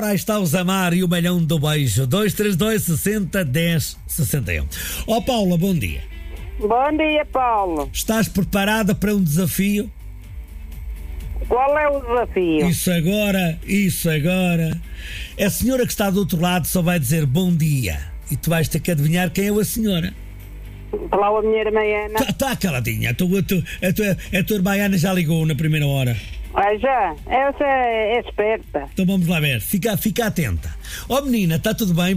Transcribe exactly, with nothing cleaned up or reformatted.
Ora, aí está o Zamar e o Malhão do Beijo. dois três dois, sessenta, dez, sessenta e um. Ó Paula, bom dia. Bom dia, Paulo. Estás preparada para um desafio? Qual é o desafio? Isso agora, isso agora. A senhora que está do outro lado só vai dizer bom dia. E tu vais ter que adivinhar quem é a senhora. Falar a minha irmã Ana. Está tá caladinha. A tua, a, tua, a, tua, a tua irmã Ana já ligou na primeira hora. Ah, já? Essa é, é esperta. Então vamos lá ver. Fica, fica atenta. Ó menina, está tudo bem?